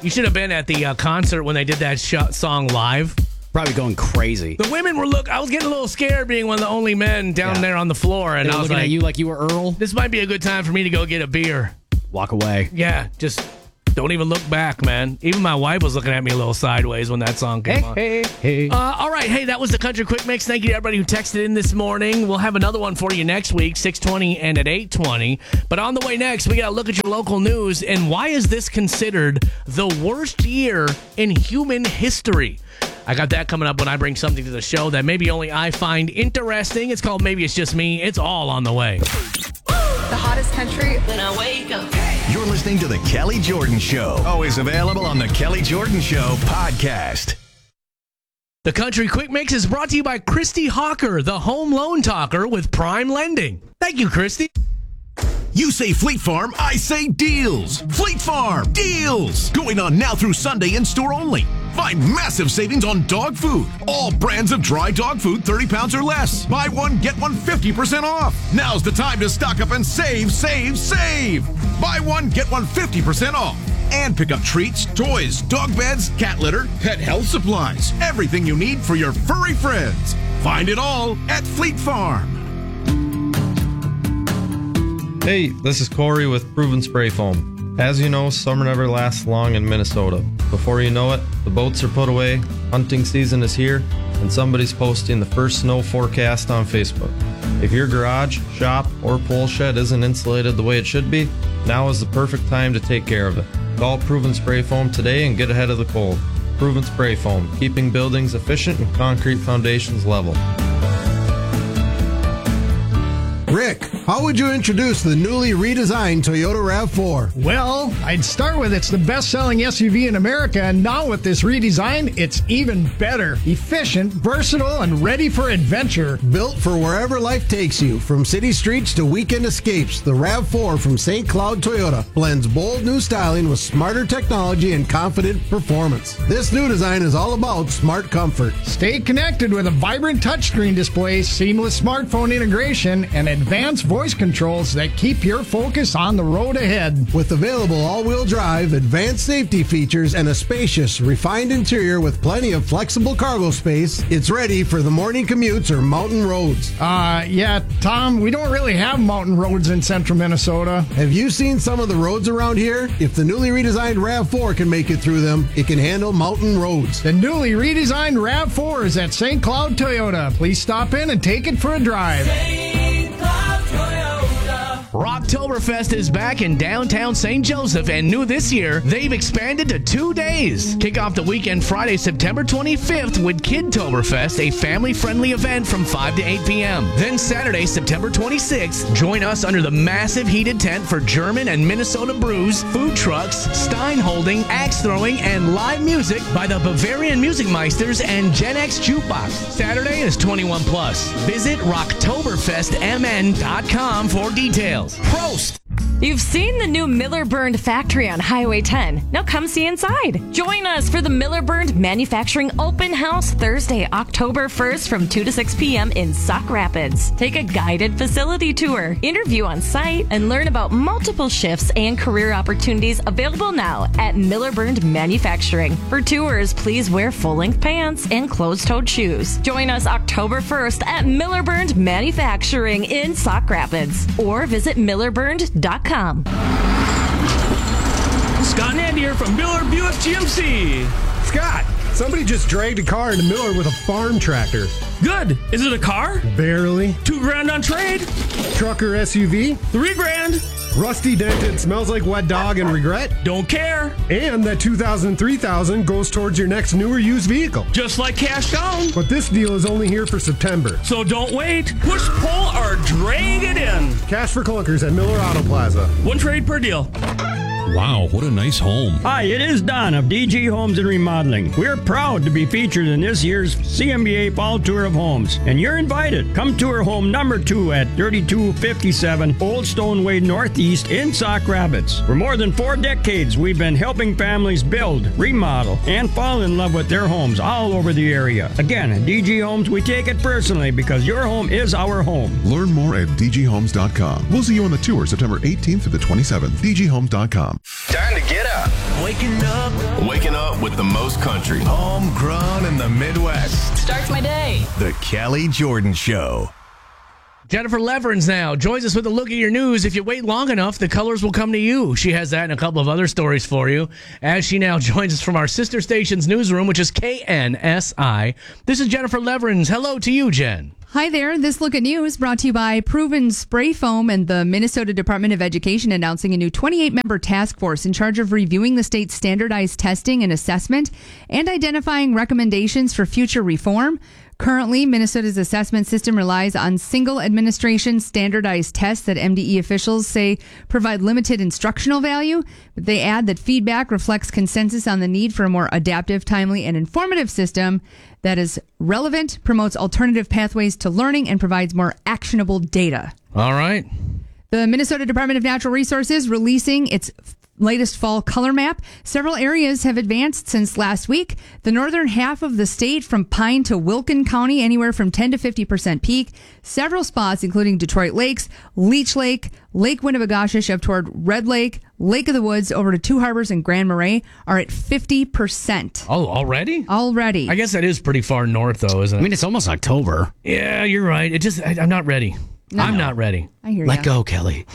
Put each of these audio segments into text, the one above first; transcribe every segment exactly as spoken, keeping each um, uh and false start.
You should have been at the uh, concert when they did that sh- song live. Probably going crazy. The women were look. I was getting a little scared being one of the only men down Yeah. there on the floor, and They I were was looking like, at you like you were Earl. "This might be a good time for me to go get a beer." Walk away. Yeah, just don't even look back, man. Even my wife was looking at me a little sideways when that song came Hey, on. hey, hey. Uh, all right, hey, that was the Country Quick Mix. Thank you to everybody who texted in this morning. We'll have another one for you next week, six twenty and at eight twenty. But on the way next, we got to look at your local news, and why is this considered the worst year in human history? I got that coming up when I bring something to the show that maybe only I find interesting. It's called Maybe It's Just Me. It's all on the way. The hottest country when I wake up. You're listening to The Kelly Jordan Show. Always available on The Kelly Jordan Show podcast. The Country Quick Mix is brought to you by Christy Hawker, the home loan talker with Prime Lending. Thank you, Christy. You say Fleet Farm, I say deals. Fleet Farm, deals. Going on now through Sunday in store only. Find massive savings on dog food. All brands of dry dog food, thirty pounds or less. Buy one, get one fifty percent off. Now's the time to stock up and save, save, save. Buy one, get one fifty percent off. And pick up treats, toys, dog beds, cat litter, pet health supplies. Everything you need for your furry friends. Find it all at Fleet Farm. Hey, this is Corey with Proven Spray Foam. As you know, summer never lasts long in Minnesota. Before you know it, the boats are put away, hunting season is here, and somebody's posting the first snow forecast on Facebook. If your garage, shop, or pole shed isn't insulated the way it should be, now is the perfect time to take care of it. Call Proven Spray Foam today and get ahead of the cold. Proven Spray Foam, keeping buildings efficient and concrete foundations level. Rick, how would you introduce the newly redesigned Toyota RAV four? Well, I'd start with it's the best-selling S U V in America, and now with this redesign, it's even better. Efficient, versatile, and ready for adventure. Built for wherever life takes you, from city streets to weekend escapes, the RAV four from Saint Cloud Toyota blends bold new styling with smarter technology and confident performance. This new design is all about smart comfort. Stay connected with a vibrant touchscreen display, seamless smartphone integration, and advanced voice controls that keep your focus on the road ahead. With available all-wheel drive, advanced safety features, and a spacious, refined interior with plenty of flexible cargo space, it's ready for the morning commutes or mountain roads. Uh, yeah, Tom, we don't really have mountain roads in central Minnesota. Have you seen some of the roads around here? If the newly redesigned RAV four can make it through them, it can handle mountain roads. The newly redesigned RAV four is at Saint Cloud Toyota. Please stop in and take it for a drive. Rocktoberfest is back in downtown Saint Joseph, and new this year, they've expanded to two days. Kick off the weekend Friday, September twenty-fifth with Kidtoberfest, a family-friendly event from five to eight p.m. Then Saturday, September twenty-sixth, join us under the massive heated tent for German and Minnesota brews, food trucks, Stein holding, axe throwing, and live music by the Bavarian Music Meisters and Gen X Jukebox. Saturday is twenty-one plus. Visit rocktoberfest m n dot com for details. Prost! You've seen the new Miller Burned factory on Highway ten. Now come see inside. Join us for the Miller Burned Manufacturing Open House Thursday, October first from two to six p.m. in Sauk Rapids. Take a guided facility tour, interview on site, and learn about multiple shifts and career opportunities available now at Miller Burned Manufacturing. For tours, please wear full-length pants and closed-toed shoes. Join us October first at Miller Burned Manufacturing in Sauk Rapids, or visit miller burned dot com. Scott and Andy here from Miller Buick G M C. Scott, somebody just dragged a car into Miller with a farm tractor. Good. Is it a car? Barely. Two grand on trade. Trucker S U V. Three grand. Rusty, dented, smells like wet dog, and regret. Don't care. And that two thousand, three thousand goes towards your next newer used vehicle. Just like cash down. But this deal is only here for September. So don't wait. Push, pull, or drag it in. Cash for clunkers at Miller Auto Plaza. One trade per deal. Wow, what a nice home. Hi, it is Don of D G Homes and Remodeling. We're proud to be featured in this year's C M B A Fall Tour of Homes, and you're invited. Come tour home number two at thirty-two fifty-seven Old Stone Way Northeast in Sauk Rapids. For more than four decades, we've been helping families build, remodel, and fall in love with their homes all over the area. Again, at D G Homes, we take it personally because your home is our home. Learn more at d g homes dot com. We'll see you on the tour September eighteenth to the twenty-seventh. d g homes dot com. Time to get up. Waking up. Waking up with the most country. Homegrown in the Midwest. Starts my day. The Kelly Jordan Show. Jennifer Leverins now joins us with a look at your news. If you wait long enough, the colors will come to you. She has that and a couple of other stories for you as she now joins us from our sister station's newsroom, which is K N S I. This is Jennifer Leverins. Hello to you, Jen. Hi there. This Look at News brought to you by Proven Spray Foam and the Minnesota Department of Education announcing a new twenty-eight member task force in charge of reviewing the state's standardized testing and assessment and identifying recommendations for future reform. Currently, Minnesota's assessment system relies on single administration standardized tests that M D E officials say provide limited instructional value. But they add that feedback reflects consensus on the need for a more adaptive, timely, and informative system that is relevant, promotes alternative pathways to learning, and provides more actionable data. All right. The Minnesota Department of Natural Resources releasing its latest fall color map. Several areas have advanced since last week. The northern half of the state from Pine to Wilkin County, anywhere from ten to fifty percent peak. Several spots, including Detroit Lakes, Leech Lake, Lake Winnebagoshech up toward Red Lake, Lake of the Woods over to Two Harbors and Grand Marais, are at fifty percent. Oh, already? Already. I guess that is pretty far north, though, isn't it? I mean, it's almost October. Yeah, you're right. It just, I, I'm not ready. No. I'm not ready. I hear Let ya. go, Kelly.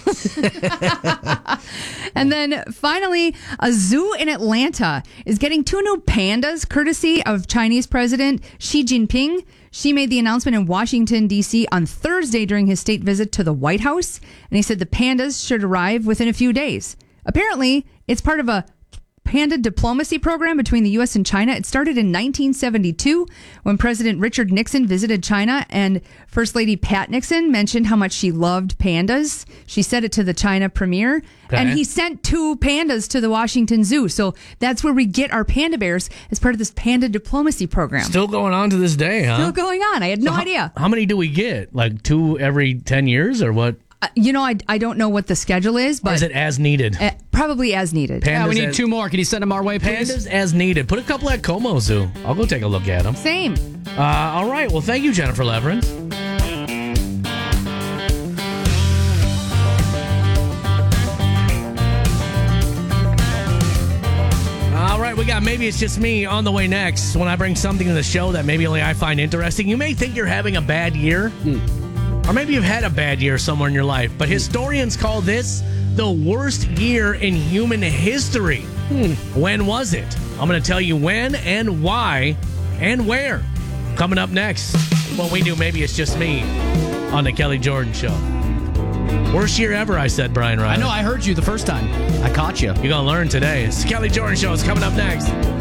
And then finally, a zoo in Atlanta is getting two new pandas courtesy of Chinese President Xi Jinping. Xi made the announcement in Washington, D C on Thursday during his state visit to the White House. And he said the pandas should arrive within a few days. Apparently, it's part of a panda diplomacy program between the U S and China. It started in nineteen seventy-two when President Richard Nixon visited China, and First Lady Pat Nixon mentioned how much she loved pandas. She said it to the China premier, Okay. and he sent two pandas to the Washington Zoo. So that's where we get our panda bears as part of this panda diplomacy program. Still going on to this day, huh? Still going on. I had no So how- idea. How many do we get? Like two every ten years or what? Uh, you know, I, I don't know what the schedule is, Or but is it as needed? uh, probably as needed. Pandas Yeah, we need as, two more. Can you send them our way, please? Pandas as needed. Put a couple at Como Zoo. I'll go take a look at them. Same. Uh, all right. Well, thank you, Jennifer Leverins. All right, we got Maybe It's Just Me on the way next. When I bring something to the show that maybe only I find interesting, you may think you're having a bad year, hmm. or maybe you've had a bad year somewhere in your life, but historians call this the worst year in human history. Hmm. When was it? I'm going to tell you when and why and where. Coming up next, when we do Maybe It's Just Me on the Kelly Jordan Show. Worst year ever, I said, Brian Riley. I know, I heard you the first time. I caught you. You're going to learn today. It's the Kelly Jordan Show. It's coming up next.